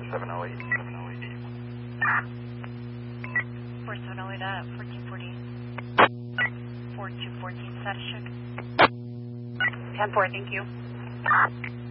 4708. 4708 at 1440. 4214 status check. 10-4, thank you.